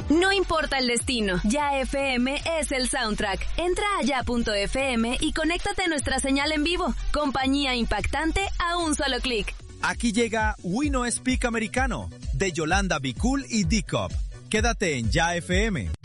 No importa el destino, Ya FM es el soundtrack. Entra a ya.fm y conéctate a nuestra señal en vivo. Compañía impactante a un solo clic. Aquí llega We No Speak Americano, de Yolanda Be Cool y D-Cop. Quédate en Ya FM.